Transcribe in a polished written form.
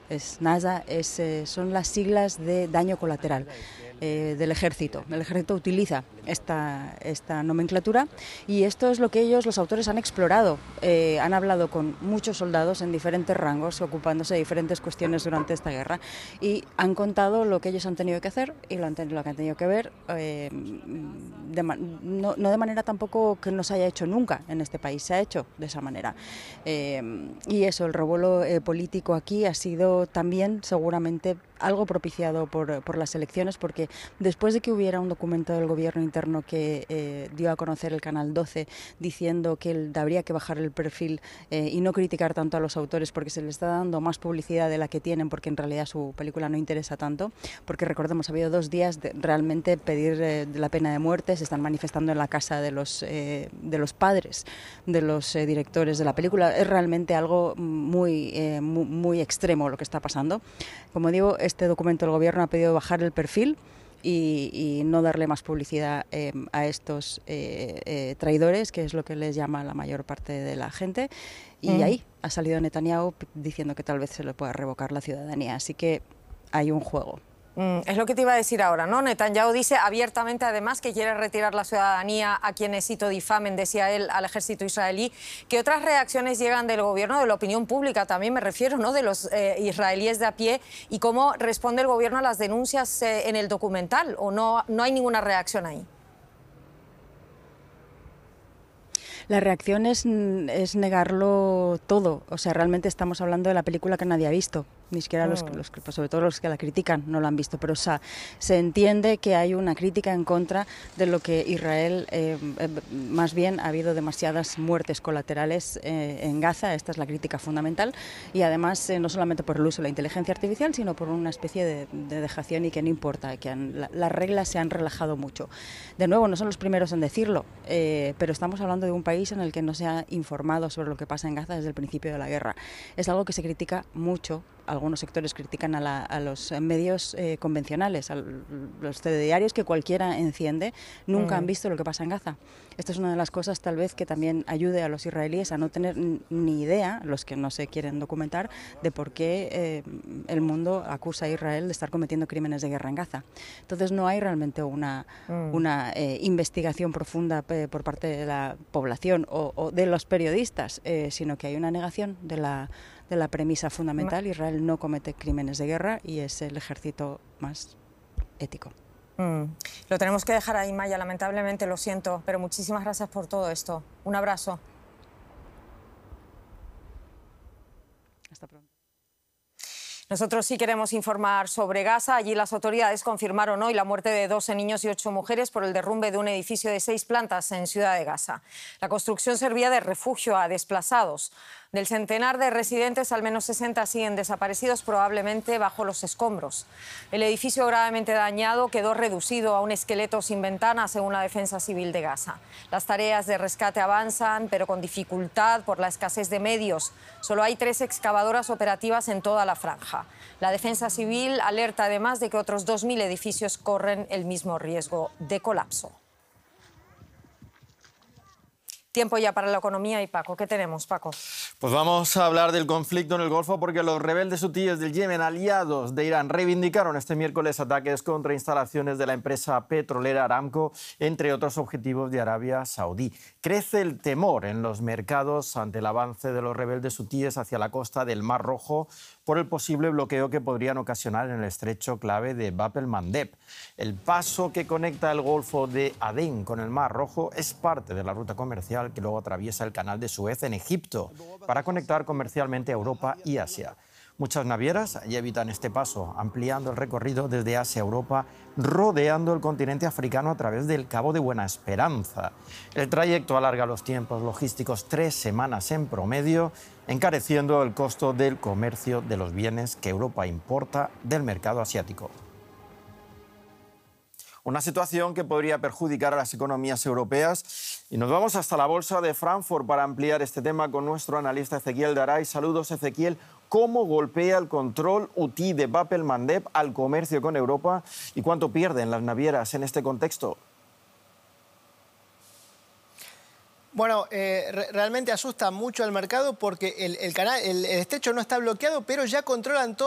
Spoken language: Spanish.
NASA son las siglas de daño colateral del ejército. El ejército utiliza esta nomenclatura y esto es lo que ellos, los autores, han explorado. Han hablado con muchos soldados en diferentes rangos, ocupándose de diferentes cuestiones durante esta guerra, y han contado lo que ellos han tenido que hacer y lo que han tenido que ver, no de manera tampoco que no se haya hecho nunca en este país, se ha hecho de esa manera. Y eso, el revuelo político aquí ha sido también seguramente algo propiciado por las elecciones, porque después de que hubiera un documento del gobierno interno que dio a conocer el Canal 12 diciendo que habría que bajar el perfil y no criticar tanto a los autores porque se les está dando más publicidad de la que tienen, porque en realidad su película no interesa tanto, porque recordemos, ha habido 2 días de realmente pedir la pena de muerte, se están manifestando en la casa de los padres de los directores de la película. Es realmente algo muy extremo lo que está pasando. Como digo, este documento del gobierno ha pedido bajar el perfil y no darle más publicidad a estos traidores, que es lo que les llama la mayor parte de la gente. Y ahí ha salido Netanyahu diciendo que tal vez se le pueda revocar la ciudadanía. Así que hay un juego. Es lo que te iba a decir ahora, ¿no? Netanyahu dice abiertamente, además, que quiere retirar la ciudadanía a quienes, cito, difamen, decía él, al ejército israelí. ¿Qué otras reacciones llegan del gobierno, de la opinión pública también, me refiero, ¿no?, de los israelíes de a pie? ¿Y cómo responde el gobierno a las denuncias en el documental? ¿O no hay ninguna reacción ahí? La reacción es negarlo todo. O sea, realmente estamos hablando de la película que nadie ha visto. Ni siquiera sobre todo los que la critican no la han visto, pero se entiende que hay una crítica en contra de lo que Israel, más bien ha habido demasiadas muertes colaterales en Gaza. Esta es la crítica fundamental, y además no solamente por el uso de la inteligencia artificial, sino por una especie de dejación, y que no importa, que las reglas se han relajado mucho. De nuevo, no son los primeros en decirlo, pero estamos hablando de un país en el que no se ha informado sobre lo que pasa en Gaza desde el principio de la guerra. Es algo que se critica mucho. Algunos sectores critican a los medios convencionales, a los telediarios que cualquiera enciende. Nunca han visto lo que pasa en Gaza. Esta es una de las cosas, tal vez, que también ayude a los israelíes a no tener ni idea, los que no se quieren documentar, de por qué el mundo acusa a Israel de estar cometiendo crímenes de guerra en Gaza. Entonces no hay realmente una investigación profunda por parte de la población o de los periodistas, sino que hay una negación de la premisa fundamental. Israel no comete crímenes de guerra y es el ejército más ético. Lo tenemos que dejar ahí, Maya, lamentablemente, lo siento, pero muchísimas gracias por todo esto. Un abrazo. Hasta pronto. Nosotros sí queremos informar sobre Gaza. Allí las autoridades confirmaron hoy la muerte de 12 niños y 8 mujeres por el derrumbe de un edificio de 6 plantas en Ciudad de Gaza. La construcción servía de refugio a desplazados. Del centenar de residentes, al menos 60 siguen desaparecidos, probablemente bajo los escombros. El edificio gravemente dañado quedó reducido a un esqueleto sin ventanas, según la Defensa Civil de Gaza. Las tareas de rescate avanzan, pero con dificultad por la escasez de medios. Solo hay 3 excavadoras operativas en toda la franja. La Defensa Civil alerta además de que otros 2.000 edificios corren el mismo riesgo de colapso. Tiempo ya para la economía. Y Paco, ¿qué tenemos, Paco? Pues vamos a hablar del conflicto en el Golfo, porque los rebeldes hutíes del Yemen, aliados de Irán, reivindicaron este miércoles ataques contra instalaciones de la empresa petrolera Aramco, entre otros objetivos de Arabia Saudí. Crece el temor en los mercados ante el avance de los rebeldes hutíes hacia la costa del Mar Rojo por el posible bloqueo que podrían ocasionar en el estrecho clave de Bab el-Mandeb. El paso que conecta el Golfo de Adén con el Mar Rojo es parte de la ruta comercial que luego atraviesa el canal de Suez en Egipto para conectar comercialmente a Europa y Asia. Muchas navieras ya evitan este paso, ampliando el recorrido desde Asia a Europa, rodeando el continente africano a través del Cabo de Buena Esperanza. El trayecto alarga los tiempos logísticos 3 semanas en promedio, encareciendo el costo del comercio de los bienes que Europa importa del mercado asiático. Una situación que podría perjudicar a las economías europeas. Y nos vamos hasta la Bolsa de Frankfurt para ampliar este tema con nuestro analista Ezequiel Daray. Saludos, Ezequiel. ¿Cómo golpea el control hutí de Bab el-Mandeb al comercio con Europa y cuánto pierden las navieras en este contexto? Bueno, realmente asusta mucho al mercado porque el estrecho no está bloqueado, pero ya controlan todo.